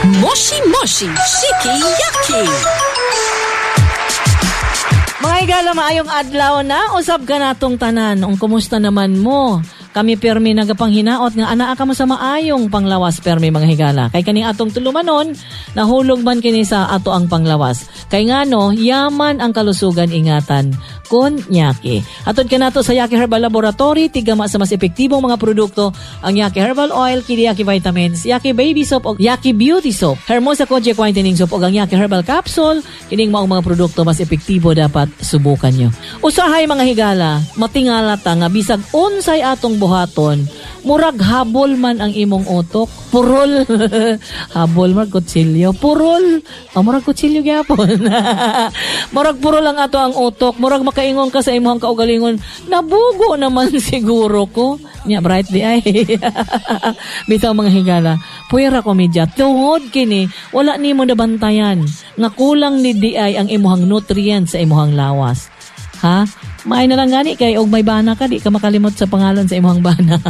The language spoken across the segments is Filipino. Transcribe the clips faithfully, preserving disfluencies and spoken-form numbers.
Moshi Moshi Shiki Yaki. Mga higala, maayong adlaw na. Usab ka natong tanan. Ang kumusta naman mo? Kami permi nagapanghinaot nga anaa ka mo sa maayong panglawas permi mga higala. Kay kaning atong tulumanon, nahulog man kini sa ato ang panglawas. Kay ngano, yaman ang kalusugan ingatan kun Yaki. Atod ka nato sa Yaki Herbal Laboratory, tigama sa mas epektibong mga produkto, ang Yaki Herbal Oil, Kili Yaki Vitamins, Yaki Baby Soap o Yaki Beauty Soap, Hermosa Kojic Whitening Soap o ang Yaki Herbal Capsule. Kining maong mga produkto mas epektibo dapat subukan nyo. Usahay mga higala, matingala ta nga bisag unsay atong buhaton, murag habol man ang imong utok. Purol. Habol man kutsilyo. Purol. Oh, murag kutsilyo gyapon. Murag purol ang ato ang utok. Murag makaingon ka sa imong kaugalingon. Nabugo naman siguro ko. Nya bright di ay. Bitaw mga higala. Puwera komedya. Tungod kini, wala nimo nabantayan nga kulang ni di ay ang imuhang nutrients sa imuhang lawas. Ha? Maay na lang gani kay og may bana ka, di ka makalimot sa pangalan sa imong bana.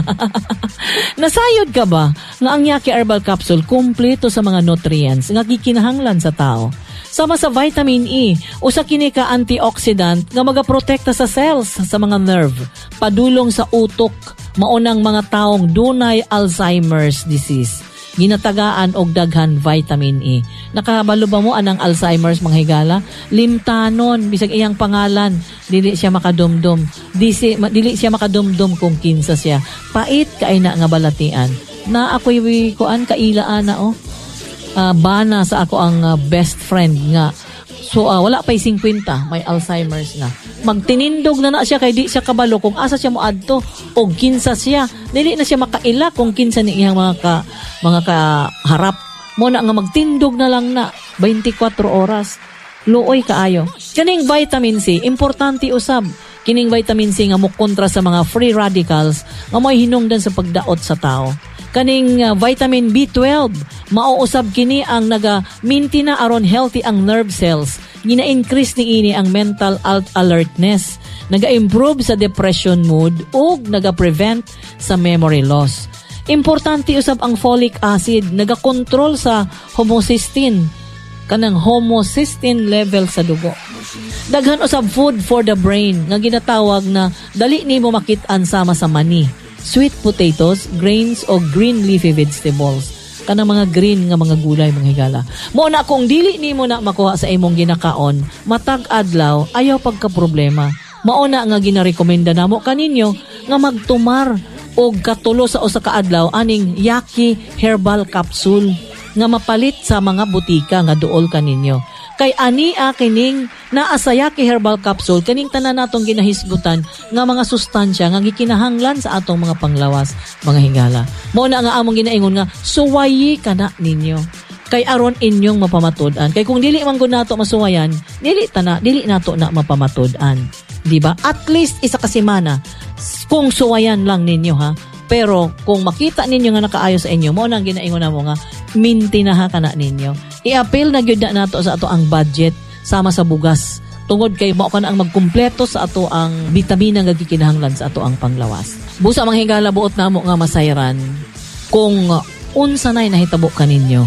Nasayod ka ba nga ang Yaki Herbal Capsule kumpleto sa mga nutrients nga gikinahanglan sa tao? Sama sa vitamin E, usa kini ka antioxidant nga magaprotekta sa cells sa mga nerve, padulong sa utok, maunang mga taong dunay Alzheimer's disease. Ginatagaan og daghan vitamin E. Nakabalo ba mo anang Alzheimer's mga higala? Limtanon, bisag iyang pangalan, dili siya makadumdum. Dili, dili siya makadumdum kung kinsa siya. Pait kay na nga balatian. Na ako'y kuan kailaan na oh. Uh, bana sa ako ang uh, best friend nga. So uh, wala pa'y fifty, may Alzheimer's na. Magtinindog na na siya kay di siya kabalo kung asa siya moadto o kinsa siya. Dili na siya makaila kung kinsa ni iyang mga ka, mga kaharap. Mo na nga magtindog na lang na twenty-four oras. Luoy kaayo. Kining vitamin C, importante usab. Kining vitamin C nga mo kontra sa mga free radicals nga mo'y hinungdan sa pagdaot sa tao. Kaning uh, vitamin B twelve, mauusab kini ang naga-maintain na aron healthy ang nerve cells. Gina-increase ni ini ang mental alertness, naga-improve sa depression mood ug naga-prevent sa memory loss. Importante usab ang folic acid, naga-control sa homocysteine, kanang homocysteine level sa dugo. Daghan usab food for the brain nga ginatawag na dali nimo makit-an sama sa mani. Sweet potatoes, grains o green leafy vegetables. Kanang mga green nga mga gulay mga higala. Mo na kung dili nimo na makuha sa imong ginakaon, matag adlaw ayaw pagka problema. Mao na nga ginarekomenda namo kaninyo nga magtumar og katulo sa usa ka adlaw aning Yaki Herbal Capsule nga mapalit sa mga butika nga duol kaninyo. Kay ani a kining naa sa Yaki Herbal Capsule kaning tanan natong ginahisgutan nga mga sustansya nga gikinahanglan sa atong mga panglawas mga higala. Mao na nga among ginaingon nga suwayi kana ninyo. Kay aron inyong mapamatud-an. Kay kung dili man gud nato masuwayan, dili ta na dili nato na mapamatud-an. Di ba? At least isa ka semana kung suwayan lang ninyo ha. Pero kung makita ninyo nga nakaayo sa inyo, mo nang ginaingon namo nga mintinaha kana ninyo. I-appeal na gyud na nato sa ato ang budget sama sa bugas. Tungod kay mao kana ang magkumpleto sa ato ang bitamina nga gikinahanglan sa ato ang panglawas. Busa mga higala buot namo nga masayran kung unsa nay nahitabo kaninyo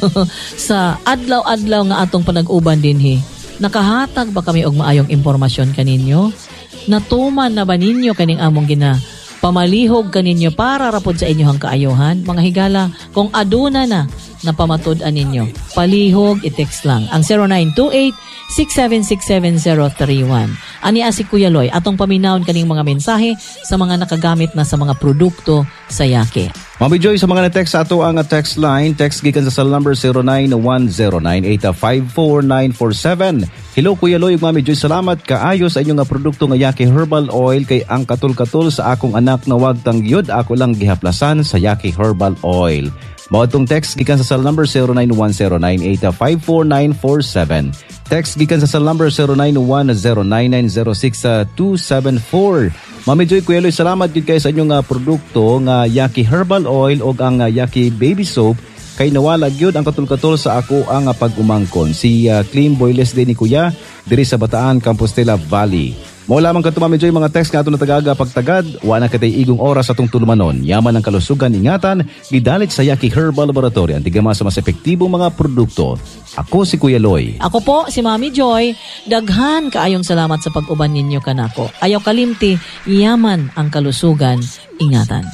sa adlaw-adlaw nga atong panag-uban dinhi. Nakahatag ba kami og maayong impormasyon kaninyo? Natuman na ba ninyo kaning among gina pamalihog kaninyo para rapod sa inyong kaayohan? Mga higala, kung aduna na napamatud-an ninyo, palihog, i-text lang ang zero nine two eight, six seven six seven zero three one. Ani si Kuya Loy, atong paminawon kaning mga mensahe sa mga nakagamit na sa mga produkto sa Yaki. Mami Joy, sa mga na-text sa ato ang text line, text gikan sa cell number zero nine one zero nine eight five four nine four seven. Hello Kuya Loy, Mami Joy, salamat kaayo sa inyong nga produkto nga Yaki Herbal Oil kay ang katul-katul sa akong anak na wag tangyod ako lang gihaplasan sa Yaki Herbal Oil. Mao tong text gikan sa cell number zero nine one zero nine eight five four nine four seven. Text gikan sa cell number zero nine one zero nine nine zero six two seven four. Mami Joy, Kuya Loy, salamat din kayo sa inyong uh, produkto nga Yaki Herbal Oil o ang uh, Yaki Baby Soap kay nawala gyud ang katul-katul sa ako ang uh, pag-umangkon. Si uh, Clean Boyless din ni Kuya diri sa Bataan, Compostela Valley. Mo lamang kadto Mami Joy mga text nga ato natagaga pagtagad, wa na katay igong oras atong tulumanon. Yaman ang kalusugan ingatan, gidalit sa Yaki Herbal Laboratory ang tigama sa mas epektibong mga produkto. Ako si Kuya Loy. Ako po si Mami Joy. Daghan kaayong salamat sa pag-uban ninyo kanako. Ayaw kalimti, yaman ang kalusugan ingatan.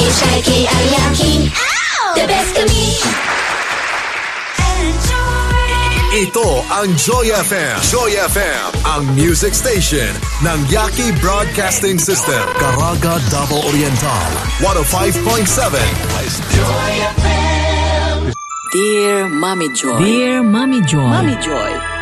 The best of me. Ito ang Joy F M. Joy F M, ang music station ng Yaki Broadcasting System. Caraga, Davao Oriental. one oh five point seven. Joy F M. Dear Mommy Joy. Dear Mami Joy. Mommy Joy,